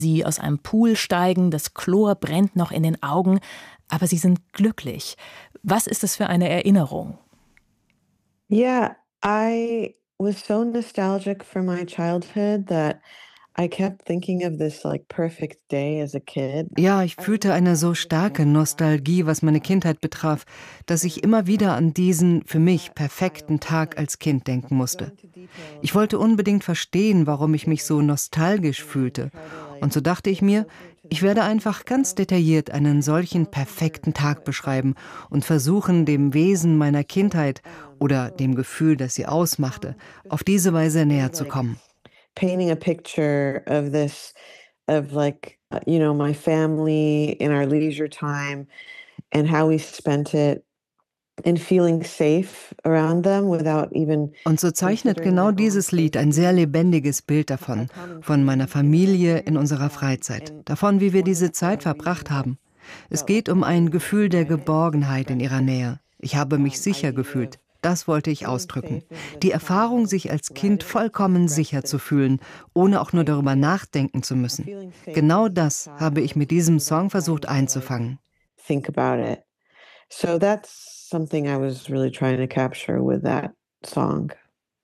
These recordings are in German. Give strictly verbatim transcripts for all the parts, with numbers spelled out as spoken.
Sie aus einem Pool steigen, das Chlor brennt noch in den Augen, aber sie sind glücklich. Was ist das für eine Erinnerung? Yeah, I was so nostalgic for my childhood that I kept thinking of this like perfect day as a kid. Ja, ich fühlte eine so starke Nostalgie, was meine Kindheit betraf, dass ich immer wieder an diesen für mich perfekten Tag als Kind denken musste. Ich wollte unbedingt verstehen, warum ich mich so nostalgisch fühlte. Und so dachte ich mir, ich werde einfach ganz detailliert einen solchen perfekten Tag beschreiben und versuchen, dem Wesen meiner Kindheit oder dem Gefühl, das sie ausmachte, auf diese Weise näher zu kommen. Painting a picture of this, of like, you know, my family in our leisure time and how we spent it and feeling safe around them without even. Und so zeichnet genau dieses Lied ein sehr lebendiges Bild davon, von meiner Familie in unserer Freizeit, davon, wie wir diese Zeit verbracht haben. Es geht um ein Gefühl der Geborgenheit in ihrer Nähe. Ich habe mich sicher gefühlt. Das wollte ich ausdrücken. Die Erfahrung, sich als Kind vollkommen sicher zu fühlen, ohne auch nur darüber nachdenken zu müssen. Genau das habe ich mit diesem Song versucht einzufangen. Think about it. So that's something I was really trying to capture with that song.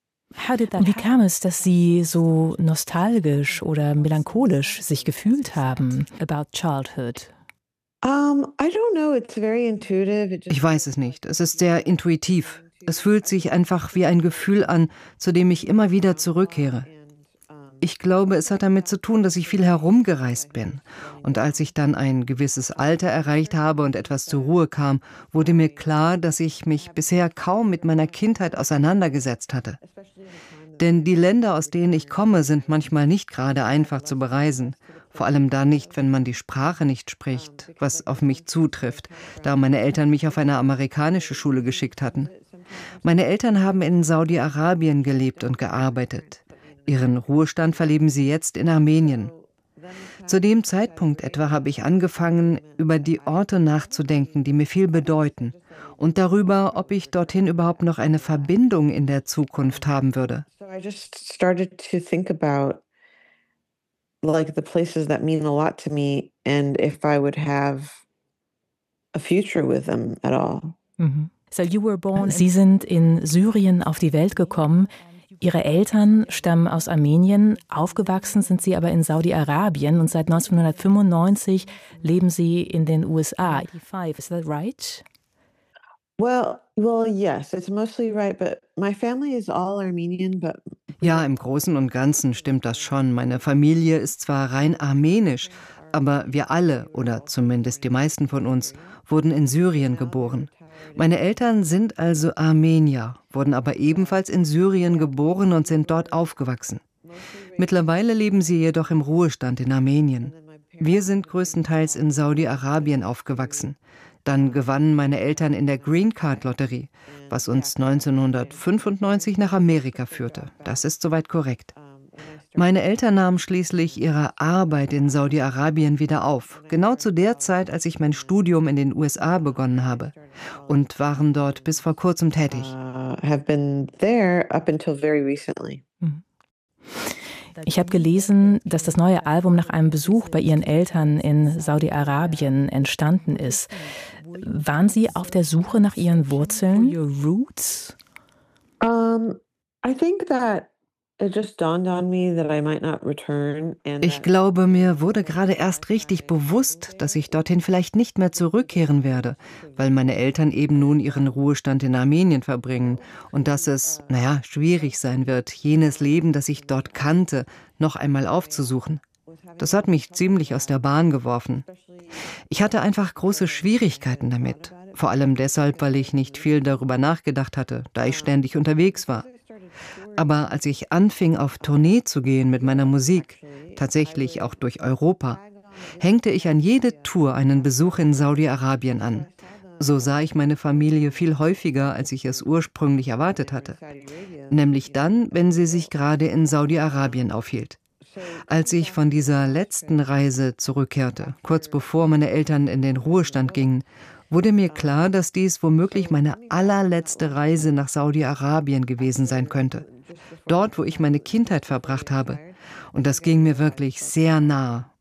Wie kam es, dass Sie so nostalgisch oder melancholisch sich gefühlt haben about childhood? Um, I don't know, it's very intuitive. It just Ich weiß es nicht. Es ist sehr intuitiv. Es fühlt sich einfach wie ein Gefühl an, zu dem ich immer wieder zurückkehre. Ich glaube, es hat damit zu tun, dass ich viel herumgereist bin. Und als ich dann ein gewisses Alter erreicht habe und etwas zur Ruhe kam, wurde mir klar, dass ich mich bisher kaum mit meiner Kindheit auseinandergesetzt hatte. Denn die Länder, aus denen ich komme, sind manchmal nicht gerade einfach zu bereisen. Vor allem dann nicht, wenn man die Sprache nicht spricht, was auf mich zutrifft, da meine Eltern mich auf eine amerikanische Schule geschickt hatten. Meine Eltern haben in Saudi-Arabien gelebt und gearbeitet. Ihren Ruhestand verleben sie jetzt in Armenien. Zu dem Zeitpunkt etwa habe ich angefangen, über die Orte nachzudenken, die mir viel bedeuten, und darüber, ob ich dorthin überhaupt noch eine Verbindung in der Zukunft haben würde. So I just started to think about like the places that mean a lot to me and if I would have a future with them at all. Mhm. So you were born Sie sind in Syrien auf die Welt gekommen. Ihre Eltern stammen aus Armenien, aufgewachsen sind Sie aber in Saudi-Arabien und seit neunzehnhundertfünfundneunzig leben Sie in den U S A. Is that right? Well, well, yes, it's mostly right, but my family is all Armenian, but Ja, im Großen und Ganzen stimmt das schon. Meine Familie ist zwar rein armenisch, aber wir alle, oder zumindest die meisten von uns, wurden in Syrien geboren. Meine Eltern sind also Armenier, wurden aber ebenfalls in Syrien geboren und sind dort aufgewachsen. Mittlerweile leben sie jedoch im Ruhestand in Armenien. Wir sind größtenteils in Saudi-Arabien aufgewachsen. Dann gewannen meine Eltern in der Green Card Lotterie, was uns neunzehnhundertfünfundneunzig nach Amerika führte. Das ist soweit korrekt. Meine Eltern nahmen schließlich ihre Arbeit in Saudi-Arabien wieder auf, genau zu der Zeit, als ich mein Studium in den U S A begonnen habe, und waren dort bis vor kurzem tätig. uh, have been there up until very recently. Ich habe gelesen, dass das neue Album nach einem Besuch bei Ihren Eltern in Saudi-Arabien entstanden ist. Waren Sie auf der Suche nach Ihren Wurzeln? Your roots? Um, I think that it just dawned on me that I might not return and Ich that glaube, mir wurde gerade erst richtig bewusst, dass ich dorthin vielleicht nicht mehr zurückkehren werde, weil meine Eltern eben nun ihren Ruhestand in Armenien verbringen und dass es, naja, schwierig sein wird, jenes Leben, das ich dort kannte, noch einmal aufzusuchen. Das hat mich ziemlich aus der Bahn geworfen. Ich hatte einfach große Schwierigkeiten damit, vor allem deshalb, weil ich nicht viel darüber nachgedacht hatte, da ich ständig unterwegs war. Aber als ich anfing, auf Tournee zu gehen mit meiner Musik, tatsächlich auch durch Europa, hängte ich an jede Tour einen Besuch in Saudi-Arabien an. So sah ich meine Familie viel häufiger, als ich es ursprünglich erwartet hatte. Nämlich dann, wenn sie sich gerade in Saudi-Arabien aufhielt. Als ich von dieser letzten Reise zurückkehrte, kurz bevor meine Eltern in den Ruhestand gingen, wurde mir klar, dass dies womöglich meine allerletzte Reise nach Saudi-Arabien gewesen sein könnte. Dort, wo ich meine Kindheit verbracht habe. Und das ging mir wirklich sehr nah